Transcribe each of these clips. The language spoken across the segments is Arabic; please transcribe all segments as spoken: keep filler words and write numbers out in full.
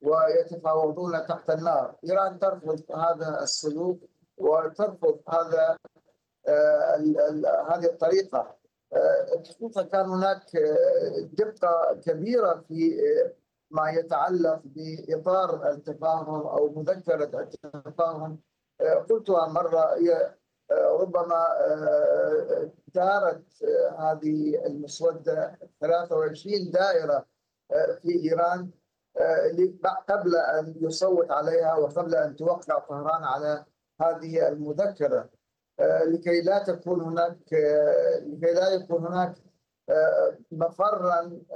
ويتفاوضون تحت النار. إيران ترفض هذا السلوك وترفض هذا آه، هذه الطريقة. الحقيقة كان هناك دقة كبيرة في ما يتعلق بإطار التفاهم أو مذكرة التفاهم. قلتها مرة، هي ربما دارت هذه المسودة ثلاثة وعشرين دائرة في إيران قبل أن يصوت عليها وقبل أن توقع طهران على هذه المذكرة، لكي لا تكون هناك لكي لا يكون هناك مفرا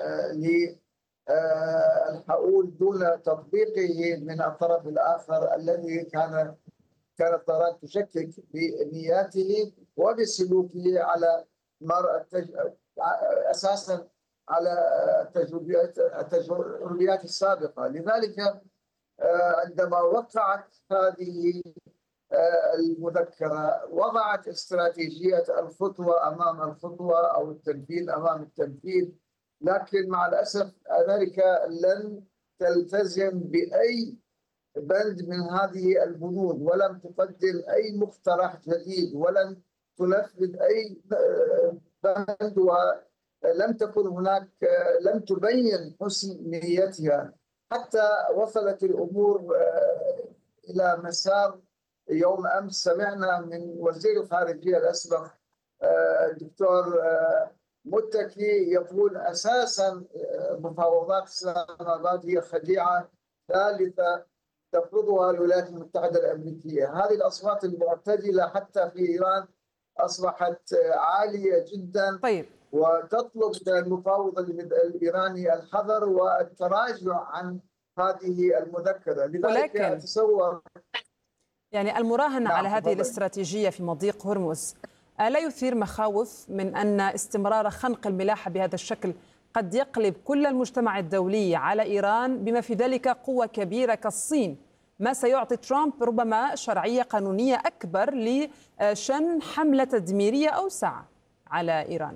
للحقول دون تطبيقه من الطرف الآخر الذي كان كانت طهران تشكك بنياته وبسلوكه على مر التج... أساسا على التجربيات التجربيات السابقة. لذلك عندما وقعت هذه المذكرة وضعت استراتيجية الخطوة أمام الخطوة أو التنفيذ أمام التنفيذ، لكن مع الأسف أمريكا لن تلتزم بأي بند من هذه البنود، ولم تقدم أي مقترح جديد، ولن تنفذ أي بند، ولم تكن هناك لم تبين حسن نيتها، حتى وصلت الأمور إلى مسار. يوم أمس سمعنا من وزير الخارجية الأسبق الدكتور متكي يقول أساسا مفاوضات إسلام آباد هي خديعة ثالثة تفرضها الولايات المتحدة الأمريكية. هذه الأصوات المعتدلة حتى في إيران أصبحت عالية جدا. طيب. وتطلب من المفاوض الإيراني الحذر والتراجع عن هذه المذكرة. لذلك ولكن أتصور يعني المراهنة نعم على هذه فضل. الاستراتيجية في مضيق هرمز ألا يثير مخاوف من أن استمرار خنق الملاحة بهذا الشكل قد يقلب كل المجتمع الدولي على إيران، بما في ذلك قوة كبيرة كالصين، ما سيعطي ترامب ربما شرعية قانونية أكبر لشن حملة تدميرية أوسع على إيران؟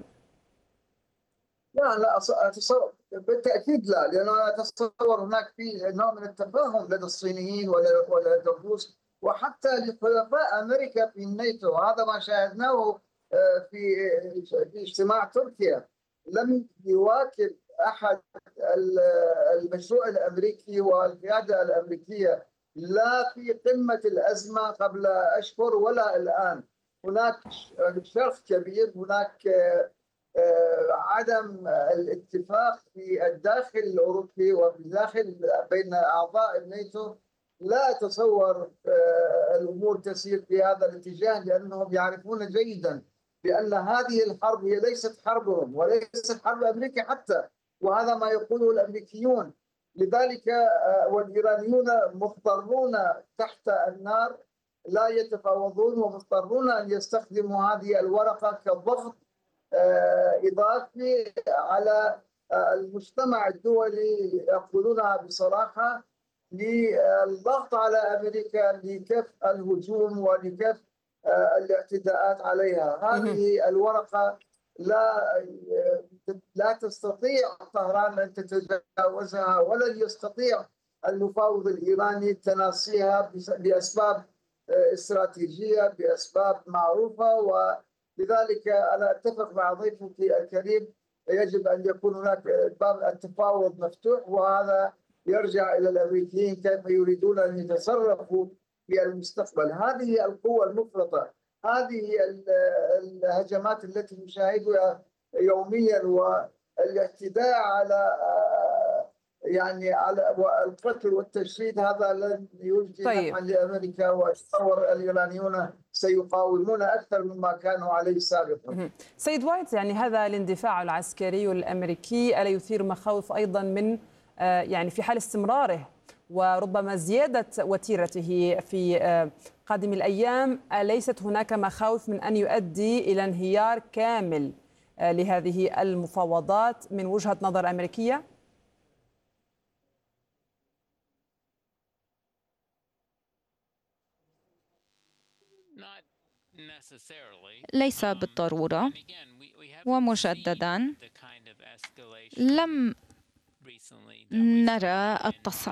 لا لا أتصور بالتأكيد لا، لأنه أتصور هناك في نوع من التفاهم لدى الصينيين ولدى الروس وحتى لحلفاء أمريكا في الناتو. هذا ما شاهدناه في في اجتماع تركيا. لم يواكب أحد المشروع الأمريكي والقيادة الأمريكية لا في قمة الأزمة قبل أشهر ولا الآن. هناك شرخ كبير، هناك عدم الاتفاق في الداخل الأوروبي وفي داخل بين أعضاء الناتو. لا أتصور الأمور تسير في هذا الاتجاه، لأنهم يعرفون جيدا بأن هذه الحرب هي ليست حربهم وليست حرب أمريكا حتى، وهذا ما يقوله الأمريكيون. لذلك والإيرانيون مضطرون تحت النار لا يتفاوضون، ومضطرون أن يستخدموا هذه الورقة كضغط إضافي على المجتمع الدولي، يقولونها بصراحة، للضغط على أمريكا لكف الهجوم ولكف الاعتداءات عليها. هذه الورقة لا لا تستطيع طهران أن تتجاوزها، ولن يستطيع المفاوض الإيراني تناصيها بأسباب استراتيجية، بأسباب معروفة. ولذلك أنا أتفق مع ضيفك الكريم، يجب أن يكون هناك باب التفاوض مفتوح، وهذا يرجع إلى الأمريكيين كيف يريدون أن يتصرفوا في المستقبل. هذه القوة المفرطة، هذه الهجمات التي نشاهدها يوميا، والاعتداء على يعني على القتل والتشريد، هذا لن يجدي نفعا لأمريكا، وأتصور الإيرانيون سيقاومون أكثر مما كانوا عليه سابقا. سيد وايت، يعني هذا الاندفاع العسكري الأمريكي ألا يثير مخاوف أيضا من يعني في حال استمراره وربما زيادة وتيرته في قادم الأيام، أليست هناك مخاوف من أن يؤدي إلى انهيار كامل لهذه المفاوضات من وجهة نظر أمريكية؟ ليس بالضرورة، ومجددا لم نرى